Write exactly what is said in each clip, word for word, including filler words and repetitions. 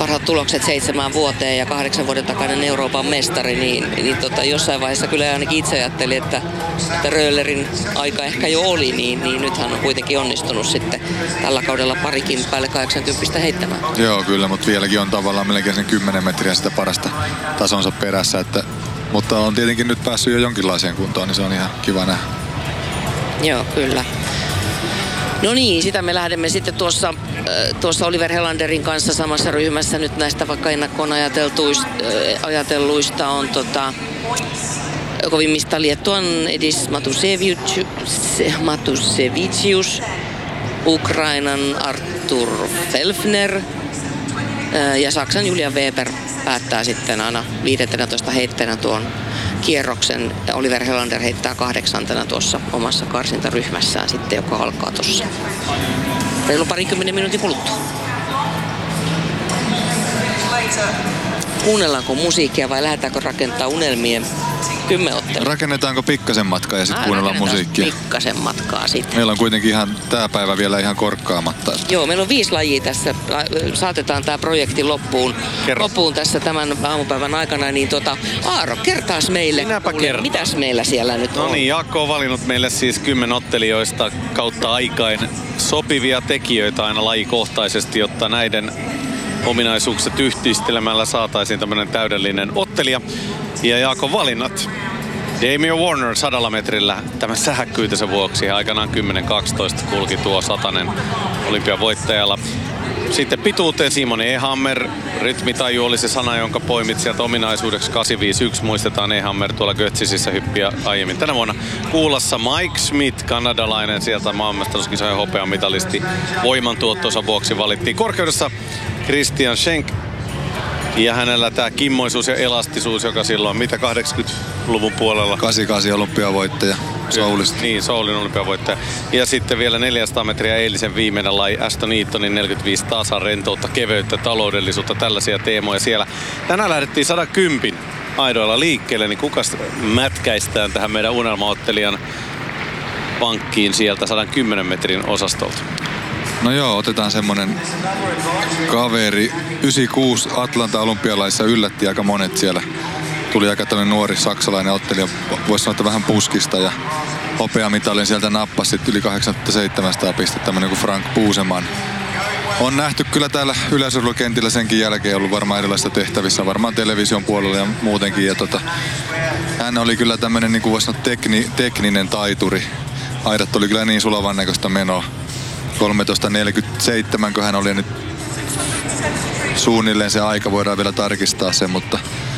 parhaat tulokset seitsemään vuoteen ja kahdeksan vuoden takainen Euroopan mestari, niin, niin tota, jossain vaiheessa kyllä ainakin itse ajattelin, että, että Röhlerin aika ehkä jo oli, niin, niin nyt hän on kuitenkin onnistunut sitten tällä kaudella parikin päälle kahdeksankymmentä heittämään. Joo, kyllä, mutta vieläkin on tavallaan melkein sen kymmenen metriä sitä parasta tasonsa perässä, että, mutta on tietenkin nyt päässyt jo jonkinlaiseen kuntoon, niin se on ihan kiva nähdä. Joo, kyllä. No niin, sitä me lähdemme sitten tuossa, tuossa Oliver Helanderin kanssa samassa ryhmässä nyt näistä vaikka ennakkoon ajatelluista, ajatelluista on tota, kovimmista Liettuan Edis Matusevicius, Ukrainan Artur Felfner ja Saksan Julian Weber päättää sitten aina viidentenätoista heitteenä tuon kierroksen. Oliver Helander heittää kahdeksantena tuossa omassa karsintaryhmässään sitten, joka alkaa tuossa reilu parikymmenen minuutin kuluttua. Kuunnellaanko musiikkia vai lähdetäänkö rakentaa unelmien kymmenottelua? Rakennetaanko pikkasen matkaa ja sitten kuunnellaan musiikkia? Pikkasen matkaa sitten. Meillä on kuitenkin ihan tää päivä vielä ihan korkkaamatta. Joo, meillä on viisi lajia tässä. Saatetaan tämä projekti loppuun, loppuun tässä tämän aamupäivän aikana. Niin tota, Aaro, kertaas meille, kuule, mitäs meillä siellä nyt on? No niin, Jaakko on valinnut meille siis kymmenottelijoista kautta aikain sopivia tekijöitä aina lajikohtaisesti, jotta näiden ominaisuukset yhdistelemällä saataisiin tämmöinen täydellinen ottelija. Ja Jaakon valinnat. Damian Warner sadalla metrillä tämän sähäkkyytensä vuoksi aikanaan kymmenen kaksitoista kulki tuo satanen olympiavoittajalla. Sitten pituuteen Simon Ehammer. Rytmitaju oli se sana, jonka poimit sieltä ominaisuudeksi kahdeksan viisi yksi. Muistetaan Ehammer tuolla Götzisissä hyppiä aiemmin tänä vuonna. Kuulassa Mike Smith, kanadalainen sieltä maailmanmestaruuskisojen hopeamitalisti. Voimantuottonsa vuoksi valittiin. Korkeudessa Christian Schenk. Ja hänellä tämä kimmoisuus ja elastisuus, joka silloin mitä kahdeksankymmentäluvun puolella. kahdeksankymmentäkahdeksan olympiavoittaja Soulista. Niin, Soulin olympiavoittaja. Ja sitten vielä neljäsataa metriä eilisen viimeinen laji Aston Eatonin neljäkymmentäviisi tasan rentoutta, keveyttä, taloudellisuutta, tällaisia teemoja siellä. Tänään lähdettiin sata kymmenen aidoilla liikkeelle, niin kukas mätkäistään tähän meidän unelmaottelijan pankkiin sieltä sata kymmenen metrin osastolta? No joo, otetaan semmonen kaveri. yhdeksänkymmentäkuusi Atlanta-olympialaisissa yllätti aika monet siellä. Tuli aika tämmönen nuori saksalainen ottelija, voisi sanoa, että vähän puskista. Ja hopeamitalin sieltä nappasi sit yli kahdeksantuhattaseitsemänsataa pistettä, tämmönen kuin Frank Buseman. On nähty kyllä täällä yleisurheilukentillä senkin jälkeen, ollut varmaan erilaisissa tehtävissä, varmaan television puolella ja muutenkin. Ja tota, hän oli kyllä tämmönen, niin kuin voisi sanoa, tekni, tekninen taituri. Aidat oli kyllä niin sulavan näköistä menoa. kolmetoista neljäkymmentäseitsemän, kun hän oli nyt suunnilleen se aika, voidaan vielä tarkistaa se, mutta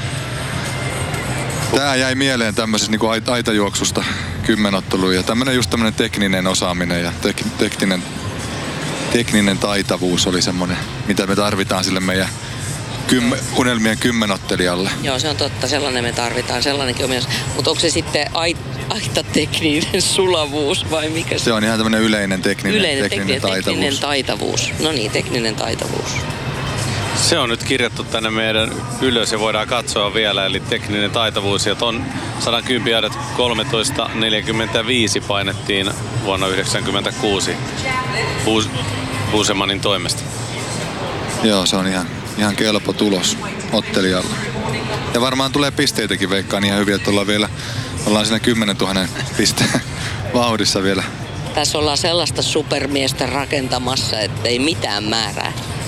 tää jäi mieleen tämmöisessä niinku aitajuoksusta kymmenotteluun ja tämmönen just tämmönen tekninen osaaminen ja tek, tekninen, tekninen taitavuus oli semmonen, mitä me tarvitaan sille meidän kym, unelmien kymmenottelijalle. Joo, se on totta, sellainen me tarvitaan, sellainenkin ominaisuus. Mutta onko se sitten ait, aitatekninen sulavuus vai mikä se? Se on ihan tämmönen yleinen tekninen, yleinen tekninen, tekninen taitavuus. Tekninen taitavuus. No niin, tekninen taitavuus. Se on nyt kirjattu tänne meidän ylös ja voidaan katsoa vielä, eli tekninen taitavuus. Ja ton sata kymmenen aidat kolmetoista neljäkymmentäviisi painettiin vuonna yhdeksänkymmentäkuusi Buus, Busemanin toimesta. Joo, se on ihan, ihan kelpo tulos ottelijalla. Ja varmaan tulee pisteitäkin, veikkaan ihan hyviä, että ollaan vielä, ollaan siinä kymmenentuhannen pisteen vauhdissa vielä. Tässä ollaan sellaista supermiestä rakentamassa, ettei mitään määrää.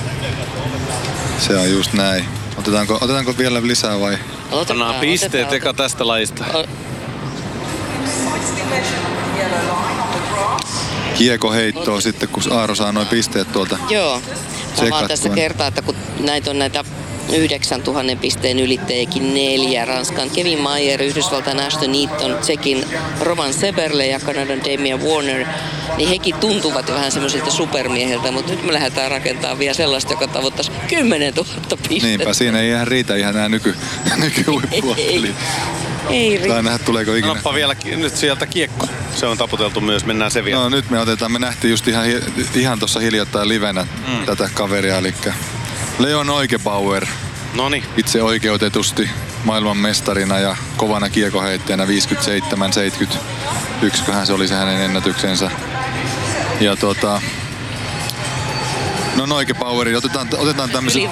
Se on just näin. Otetaanko, otetaanko vielä lisää vai? Otetaan pisteet eka tästä lajista. O- Kiekoheittoa sitten, kun Aaro saa noin pisteet tuolta. Joo. Mä vaan tässä kertaa, että kun näitä on näitä yhdeksäntuhannen pisteen ylittäjäkin neljä. Ranskan Kevin Mayer, Yhdysvaltain Ashton Eaton, Tsekin Roman Seberle ja Kanadan Damian Warner, niin hekin tuntuvat vähän semmoisilta supermieheltä, mutta nyt me lähdetään rakentamaan vielä sellaista, joka tavoittaisi kymmenentuhatta pistettä. Niinpä, siinä ei ihan riitä ihan nämä nyky, nykyhuippuottelijat. Ei riitä. Tai nähdä tuleeko ikinä. Nappa vielä nyt sieltä kiekko. Se on taputeltu myös, mennään se vielä. No nyt me otetaan, me nähtiin just ihan, ihan tuossa hiljattain livenä mm. tätä kaveria, eli Leon Oikebauer. Noniin. Itse oikeutetusti maailman mestarina ja kovana kiekoheittäjänä viisikymmentäseitsemän seitsemänkymmentäyksi, köhän se oli se hänen ennätyksensä. Ja tota... No Oikebaueri, otetaan, otetaan tämmöiset